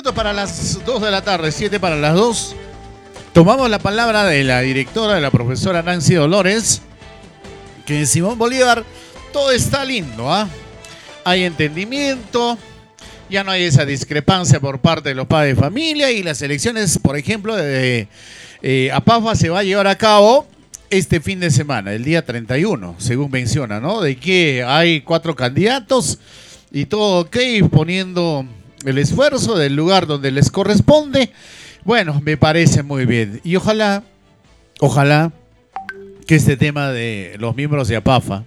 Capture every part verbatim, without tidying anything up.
minutos para las dos de la tarde, siete para las dos. Tomamos la palabra de la directora, de la profesora Nancy Dolores, que en Simón Bolívar todo está lindo, ¿ah? ¿eh? Hay entendimiento, ya no hay esa discrepancia por parte de los padres de familia y las elecciones, por ejemplo, de eh, APAFA se va a llevar a cabo este fin de semana, el día treinta y uno, según menciona, ¿no? De que hay cuatro candidatos y todo ok, poniendo el esfuerzo del lugar donde les corresponde. Bueno, me parece muy bien. Y ojalá, ojalá que este tema de los miembros de APAFA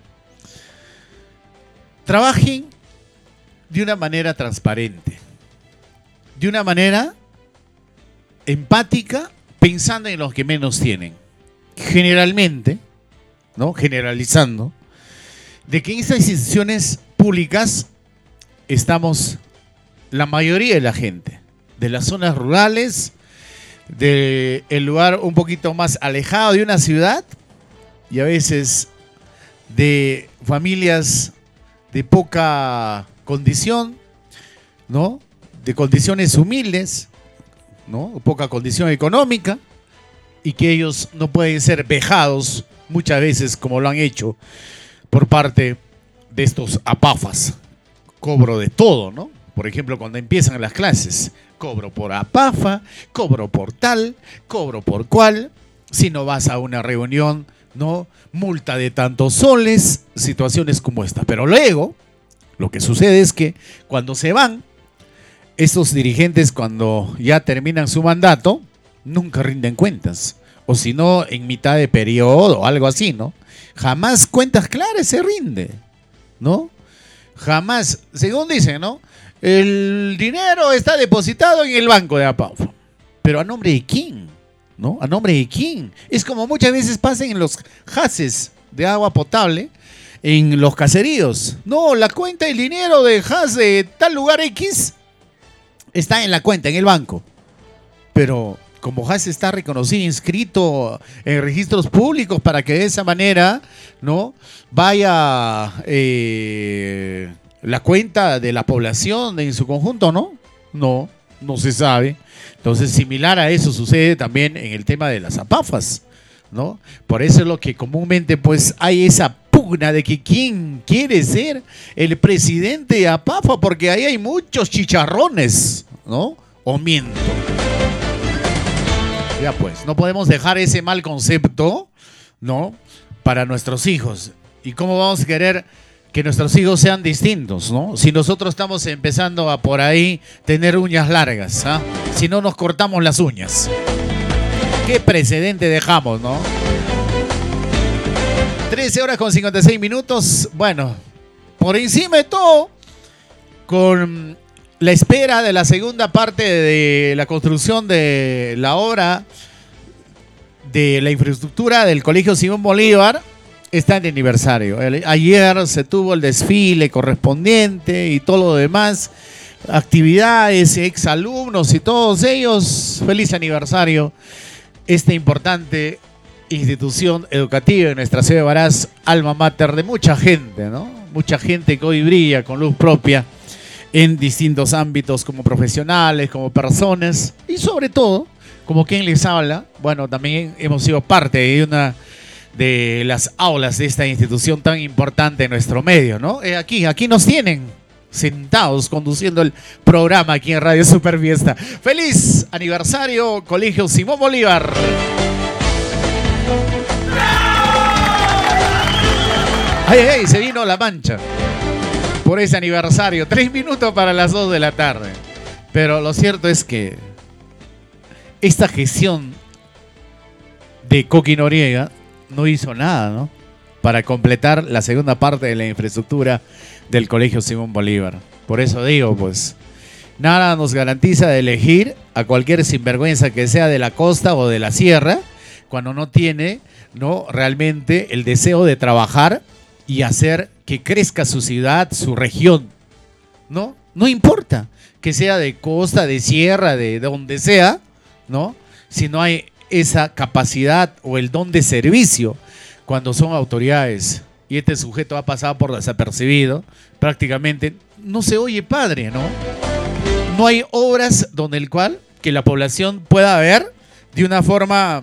trabajen de una manera transparente, de una manera empática, pensando en los que menos tienen. Generalmente, ¿no? Generalizando, de que en estas instituciones públicas estamos la mayoría de la gente, de las zonas rurales, del lugar un poquito más alejado de una ciudad y a veces de familias de poca condición, ¿no? De condiciones humildes, ¿no? Poca condición económica, y que ellos no pueden ser vejados muchas veces como lo han hecho por parte de estos APAFAs. Cobro de todo, ¿no? Por ejemplo, cuando empiezan las clases, cobro por APAFA, cobro por tal, cobro por cual. Si no vas a una reunión, ¿no? Multa de tantos soles, situaciones como esta. Pero luego, lo que sucede es que cuando se van, estos dirigentes, cuando ya terminan su mandato, nunca rinden cuentas. O si no, en mitad de periodo o algo así, ¿no? Jamás cuentas claras se rinde, ¿no? Jamás, según dicen, ¿no? El dinero está depositado en el banco de APAFA. Pero ¿a nombre de quién? ¿No? ¿A nombre de quién? Es como muchas veces pasa en los haces de agua potable, en los caseríos. No, la cuenta del dinero de has de tal lugar X está en la cuenta, en el banco. Pero como has está reconocido, inscrito en registros públicos para que de esa manera, ¿no? Vaya eh, la cuenta de la población en su conjunto, ¿no? No, no se sabe. Entonces, similar a eso sucede también en el tema de las APAFAs, ¿no? Por eso es lo que comúnmente pues hay esa pugna de que quién quiere ser el presidente de APAFA, porque ahí hay muchos chicharrones, ¿no? O miento. Ya pues, no podemos dejar ese mal concepto, ¿no? Para nuestros hijos. ¿Y cómo vamos a querer que nuestros hijos sean distintos, ¿no? Si nosotros estamos empezando a por ahí tener uñas largas, ¿ah? Si no nos cortamos las uñas. ¿Qué precedente dejamos, no? trece horas con cincuenta y seis minutos. Bueno, por encima de todo, con la espera de la segunda parte de la construcción de la obra de la infraestructura del Colegio Simón Bolívar, está en aniversario. Ayer se tuvo el desfile correspondiente y todo lo demás, actividades, exalumnos y todos ellos. Feliz aniversario. Esta importante institución educativa en nuestra ciudad de Huaraz, alma mater de mucha gente, ¿no? Mucha gente que hoy brilla con luz propia en distintos ámbitos, como profesionales, como personas y sobre todo, como quien les habla. Bueno, también hemos sido parte de una de las aulas de esta institución tan importante en nuestro medio, ¿no? Eh, aquí, aquí nos tienen sentados conduciendo el programa aquí en Radio Super Fiesta. ¡Feliz aniversario, Colegio Simón Bolívar! ¡Ay, ay, ay! Se vino la mancha por ese aniversario. Tres minutos para las dos de la tarde. Pero lo cierto es que esta gestión de Coqui Noriega no hizo nada, ¿no? Para completar la segunda parte de la infraestructura del Colegio Simón Bolívar. Por eso digo, pues, nada nos garantiza de elegir a cualquier sinvergüenza que sea de la costa o de la sierra, cuando no tiene, ¿no? Realmente el deseo de trabajar y hacer que crezca su ciudad, su región, ¿no? No importa que sea de costa, de sierra, de donde sea, ¿no? Si no hay esa capacidad o el don de servicio cuando son autoridades y este sujeto ha pasado por desapercibido, prácticamente no se oye padre, ¿no? no hay obras donde el cual que la población pueda ver de una forma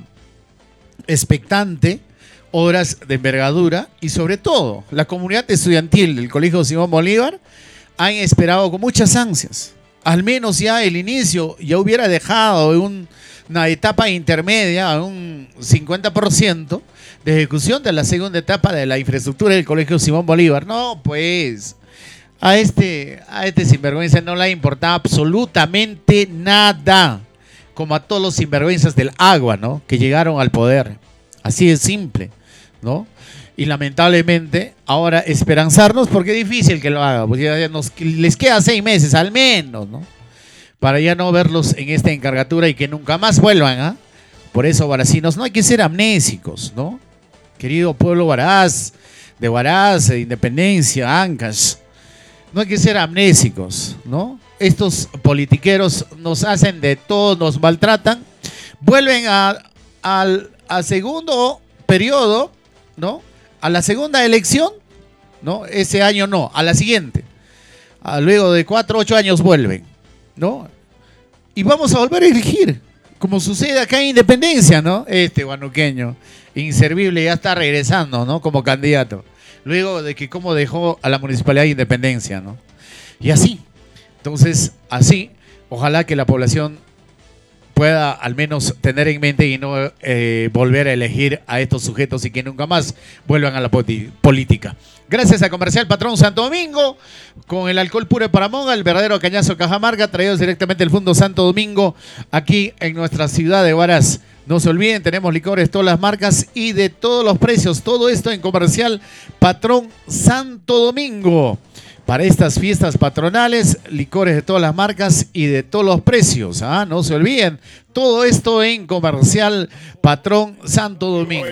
expectante obras de envergadura, y sobre todo la comunidad estudiantil del Colegio Simón Bolívar han esperado con muchas ansias. Al menos ya el inicio ya hubiera dejado un, una etapa intermedia, un cincuenta por ciento de ejecución de la segunda etapa de la infraestructura del Colegio Simón Bolívar. No, pues a este, a este sinvergüenza no le ha importado absolutamente nada, como a todos los sinvergüenzas del agua, ¿no?, que llegaron al poder. Así de simple, ¿no? Y lamentablemente ahora esperanzarnos, porque es difícil que lo haga, pues ya nos, les queda seis meses al menos, ¿no?, para ya no verlos en esta encargatura y que nunca más vuelvan, ¿ah? Por eso, varacinos, no hay que ser amnésicos, ¿no? Querido pueblo Huaraz, de Huaraz, de Independencia, Ancash, no hay que ser amnésicos, ¿no? Estos politiqueros nos hacen de todo, nos maltratan, vuelven a, al a segundo periodo, ¿no?, a la segunda elección, ¿no?, ese año no, a la siguiente, a luego de cuatro, ocho años vuelven, ¿no?, y vamos a volver a elegir, como sucede acá en Independencia, ¿no? Este huanuqueño inservible ya está regresando, ¿no?, como candidato, luego de que como dejó a la Municipalidad de Independencia, ¿no? Y así, entonces, así, ojalá que la población pueda al menos tener en mente y no eh, volver a elegir a estos sujetos y que nunca más vuelvan a la política. Gracias a Comercial Patrón Santo Domingo, con el alcohol puro de Paramonga, el verdadero cañazo Cajamarca, traídos directamente del Fondo Santo Domingo, aquí en nuestra ciudad de Huaraz. No se olviden, tenemos licores, todas las marcas y de todos los precios. Todo esto en Comercial Patrón Santo Domingo. Para estas fiestas patronales, licores de todas las marcas y de todos los precios. ¿Ah? No se olviden, todo esto en Comercial Patrón Santo Domingo.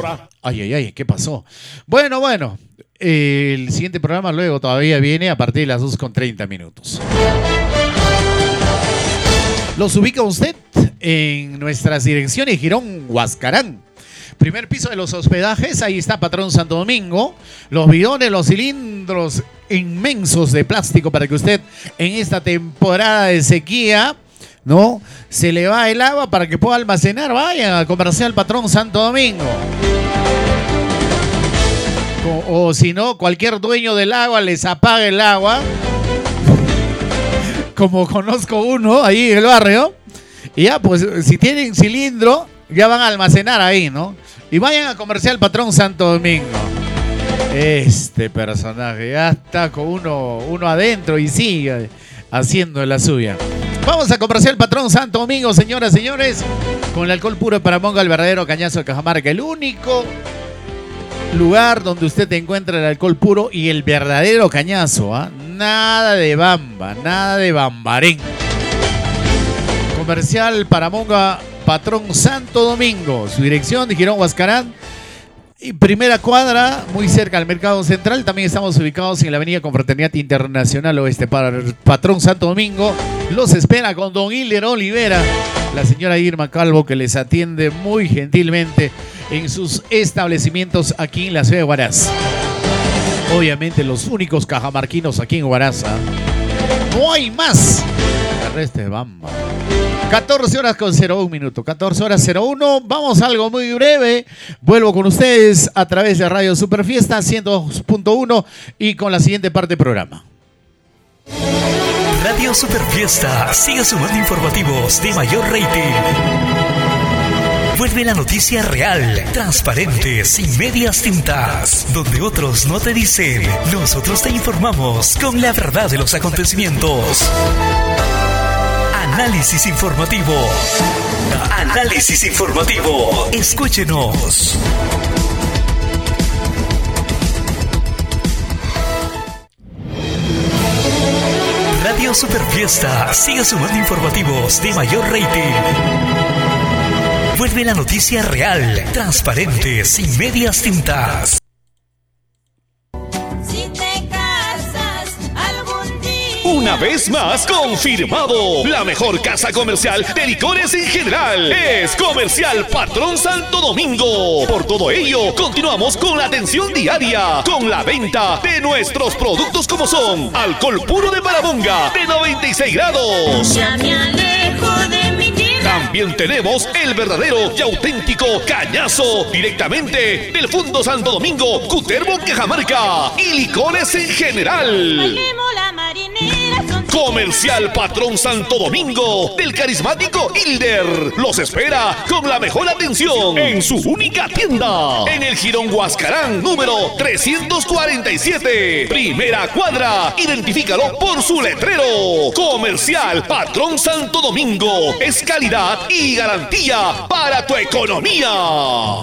Ay, ay, ay, ¿qué pasó? Bueno, bueno, eh, el siguiente programa luego todavía viene a partir de las dos con treinta minutos. Los ubica usted en nuestras direcciones, Girón, Huascarán. Primer piso de los hospedajes, ahí está Patrón Santo Domingo. Los bidones, los cilindros inmensos de plástico para que usted en esta temporada de sequía, ¿no?, se le va el agua para que pueda almacenar. Vayan a Comercial Patrón Santo Domingo. O, o si no, cualquier dueño del agua les apaga el agua. Como conozco uno ahí en el barrio. Y ya, pues, si tienen cilindro, ya van a almacenar ahí, ¿no? Y vayan a Comercial Patrón Santo Domingo. Este personaje ya está con uno, uno adentro y sigue haciendo la suya. Vamos a Comercial Patrón Santo Domingo, señoras y señores, con el alcohol puro de Paramonga, el verdadero cañazo de Cajamarca, el único lugar donde usted encuentra el alcohol puro y el verdadero cañazo, ¿ah? Nada de bamba, nada de bambarén. Comercial Paramonga Patrón Santo Domingo, su dirección de Girón, Huascarán, y primera cuadra, muy cerca al Mercado Central. También estamos ubicados en la avenida Confraternidad Internacional Oeste. Para el Patrón Santo Domingo los espera con don Hiller Olivera, la señora Irma Calvo, que les atiende muy gentilmente en sus establecimientos aquí en la ciudad de Huaraz. Obviamente los únicos cajamarquinos aquí en Huaraz, ¿eh? No hay más. El resto de bamba. catorce horas con cero un minuto, catorce horas cero uno. Vamos a algo muy breve. Vuelvo con ustedes a través de Radio Superfiesta ciento dos punto uno y con la siguiente parte del programa. Radio Superfiesta sigue sumando informativos de mayor rating. Vuelve la noticia real, transparente, sin medias tintas. Donde otros no te dicen, nosotros te informamos con la verdad de los acontecimientos. Análisis informativo. Análisis informativo. Escúchenos. Radio Superfiesta sigue sumando informativos de mayor rating. Vuelve la noticia real, transparente, sin medias tintas. Una vez más confirmado. La mejor casa comercial de licores en general es Comercial Patrón Santo Domingo. Por todo ello, continuamos con la atención diaria, con la venta de nuestros productos como son alcohol puro de Marabunga de noventa y seis grados. Ya me alejo de mi tierra. También tenemos el verdadero y auténtico cañazo directamente del Fundo Santo Domingo, Cutervo, Cajamarca y licores en general. Bailemos la marinera, son Comercial Patrón Santo Domingo del carismático Hilder los espera con la mejor atención en su única tienda en el Jirón Huascarán número trescientos cuarenta y siete, primera cuadra. Identifícalo por su letrero. Comercial Patrón Santo Domingo es calidad y garantía para tu economía.